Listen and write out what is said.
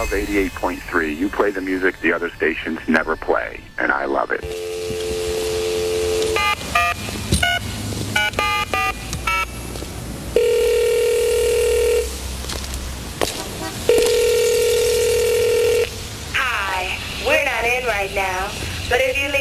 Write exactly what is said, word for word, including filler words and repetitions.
love eighty-eight point three. You play the music the other stations never play, and I love it. Hi, we're not in right now, but if you leave